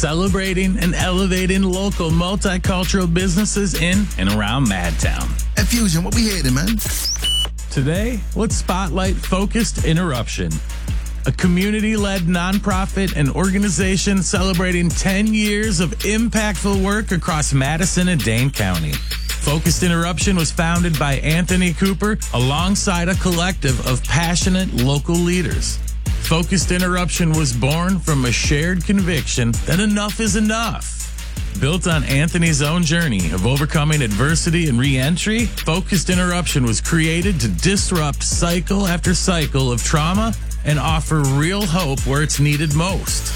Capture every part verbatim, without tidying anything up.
celebrating and elevating local multicultural businesses in and around Madtown. At Fusion, what we heading, man? Today, let's spotlight Focused Interruption, a community-led nonprofit and organization celebrating ten years of impactful work across Madison and Dane County. Focused Interruption was founded by Anthony Cooper alongside a collective of passionate local leaders. Focused Interruption was born from a shared conviction that enough is enough. Built on Anthony's own journey of overcoming adversity and re-entry, Focused Interruption was created to disrupt cycle after cycle of trauma and offer real hope where it's needed most.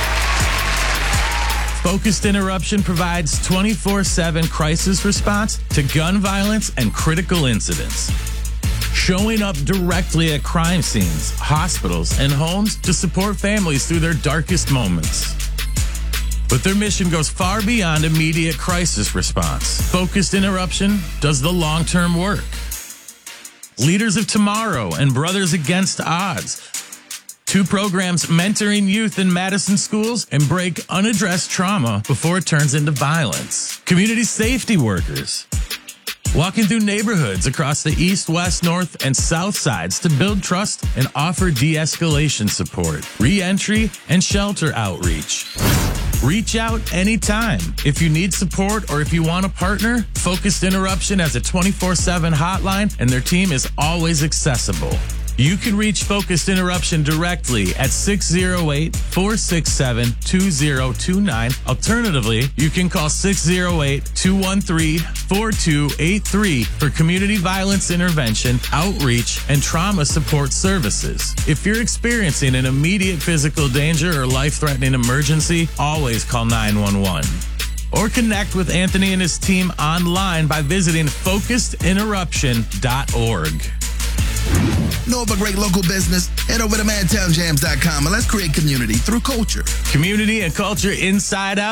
Focused Interruption provides twenty-four seven crisis response to gun violence and critical incidents, showing up directly at crime scenes, hospitals, and homes to support families through their darkest moments. But their mission goes far beyond immediate crisis response. Focused Interruption does the long-term work. Leaders of Tomorrow and Brothers Against Odds, two programs mentoring youth in Madison schools and break unaddressed trauma before it turns into violence. Community safety workers, walking through neighborhoods across the east, west, north, and south sides to build trust and offer de-escalation support, re-entry, and shelter outreach. Reach out anytime. If you need support or if you want to partner, Focused Interruption has a twenty-four seven hotline and their team is always accessible. You can reach Focused Interruption directly at six oh eight, four six seven, two oh two nine. Alternatively, you can call six oh eight, two one three, four two eight three for community violence intervention, outreach, and trauma support services. If you're experiencing an immediate physical danger or life-threatening emergency, always call nine one one. Or connect with Anthony and his team online by visiting focused interruption dot org. Know of a great local business? Head over to madtown jams dot com and let's create community through culture. Community and culture inside out.